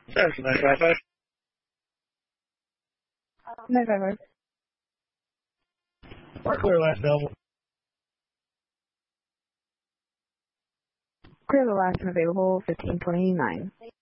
That's 955. 955. Or clear last available. Clear the last one available, 1529.